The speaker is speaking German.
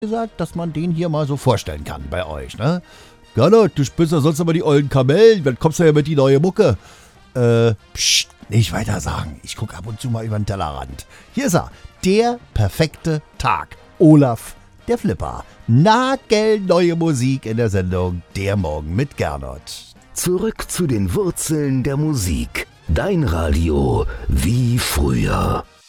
gesagt, dass man den hier mal so vorstellen kann bei euch, ne? Gernot, du spinnst ja sonst immer die ollen Kamellen, dann kommst du ja mit die neue Mucke. Psst, nicht weiter sagen. Ich gucke ab und zu mal über den Tellerrand. Hier ist er, der perfekte Tag. Olaf, der Flipper. Nagelneue Musik in der Sendung Der Morgen mit Gernot. Zurück zu den Wurzeln der Musik. Dein Radio wie früher.